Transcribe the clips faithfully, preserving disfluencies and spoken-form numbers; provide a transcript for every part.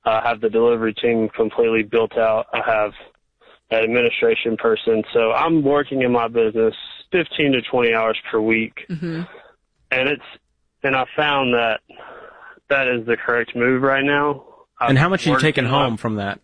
I have the delivery team completely built out. I have an administration person. So I'm working in my business fifteen to twenty hours per week. Mm-hmm. And it's, and I found that that is the correct move right now. And how much are you taking home from that?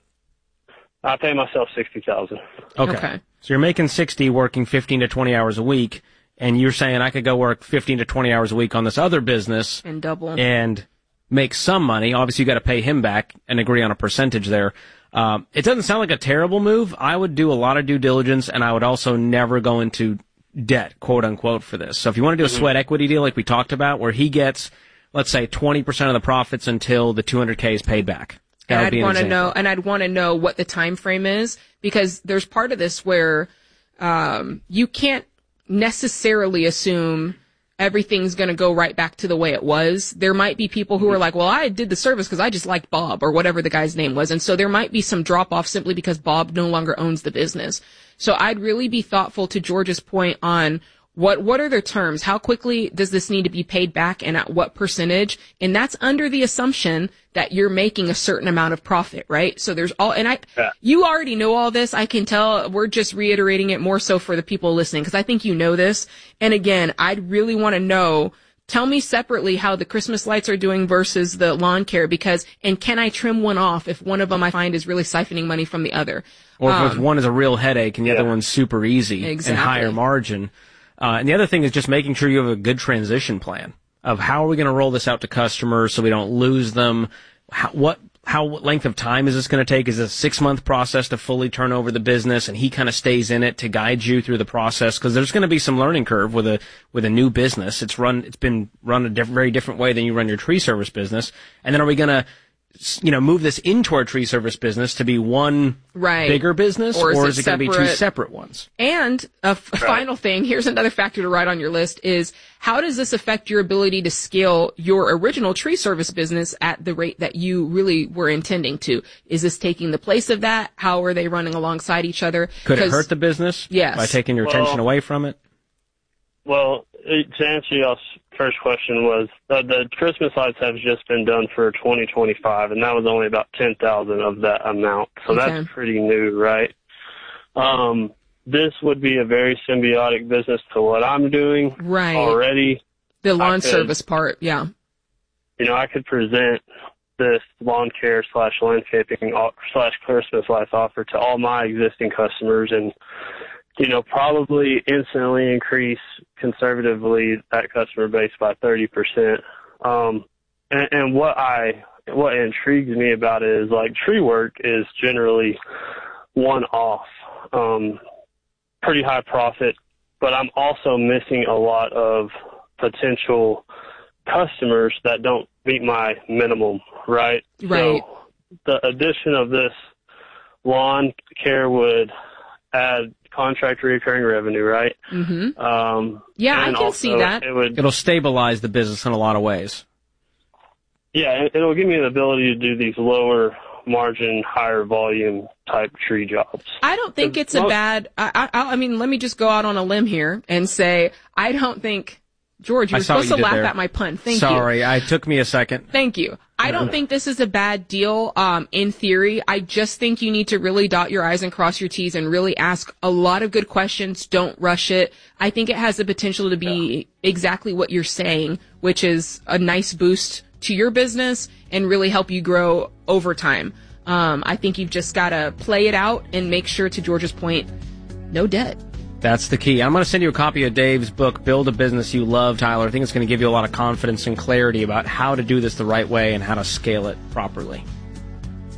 I pay myself sixty thousand dollars. Okay. Okay. So you're making sixty working fifteen to twenty hours a week, and you're saying I could go work fifteen to twenty hours a week on this other business And double. and make some money. Obviously, you got to pay him back and agree on a percentage there. Um, it doesn't sound like a terrible move. I would do a lot of due diligence, and I would also never go into debt, quote unquote, for this. So if you want to do a sweat equity deal like we talked about, where he gets, let's say, twenty percent of the profits until the two hundred K is paid back. And That would I'd be an want to example. know, and I'd want to know what the time frame is, because there's part of this where um, you can't necessarily assume everything's going to go right back to the way it was. There might be people who are like, well, I did the service because I just liked Bob or whatever the guy's name was. And so there might be some drop off simply because Bob no longer owns the business. So I'd really be thoughtful to George's point on what, what are their terms? How quickly does this need to be paid back and at what percentage? And that's under the assumption that you're making a certain amount of profit, right? So there's all, and I, Yeah. you already know all this. I can tell we're just reiterating it more so for the people listening because I think you know this. And again, I'd really want to know, tell me separately how the Christmas lights are doing versus the lawn care because, and can I trim one off if one of them I find is really siphoning money from the other? Or if Um, one is a real headache and the yeah. other one's super easy Exactly. and higher margin. Uh, and the other thing is just making sure you have a good transition plan of how are we going to roll this out to customers so we don't lose them. How, what, how what length of time is this going to take? Is it a six month process to fully turn over the business and he kind of stays in it to guide you through the process? Cause there's going to be some learning curve with a, with a new business. It's run, it's been run a diff- very different way than you run your tree service business. And then are we going to, you know, move this into our tree service business to be one Right. bigger business, Or or is is, it it going to be two separate? separate ones? And a f- final thing, here's another factor to write on your list is how does this affect your ability to scale your original tree service business at the rate that you really were intending to? Is this taking the place of that? How are they running alongside each other? Could it 'Cause- hurt the business Yes. by taking your Well- attention away from it? Well, it- to answer y'all's first question was uh, the Christmas lights have just been done for twenty twenty-five, and that was only about ten thousand of that amount. So Okay. that's pretty new, right? Um, this would be a very symbiotic business to what I'm doing Right. already. The lawn I could- service part, yeah. You know, I could present this lawn care slash landscaping au- slash Christmas lights offer to all my existing customers and, you know, probably instantly increase conservatively that customer base by thirty percent. Um, and, and what I, what intrigues me about it is like tree work is generally one off, um, pretty high profit, but I'm also missing a lot of potential customers that don't meet my minimum, right? Right. So the addition of this lawn care would add contract recurring revenue, right? Mm-hmm. Um, Yeah, I and can also see that. It would, It'll stabilize the business in a lot of ways. yeah, it- it'll give me the ability to do these lower margin, higher volume type tree jobs. I don't think it's a Well- bad, I, I, I mean, let me just go out on a limb here and say, I don't think, George, you I were saw what supposed you to did laugh there. at my pun. Thank you. Sorry, I took me a second. Thank you. I don't think this is a bad deal, um, in theory. I just think you need to really dot your I's and cross your T's and really ask a lot of good questions. Don't rush it. I think it has the potential to be exactly what you're saying, which is a nice boost to your business and really help you grow over time. Um, I think you've just got to play it out and make sure, to George's point, no debt. That's the key. I'm going to send you a copy of Dave's book, Build a Business You Love, Tyler. I think it's going to give you a lot of confidence and clarity about how to do this the right way and how to scale it properly.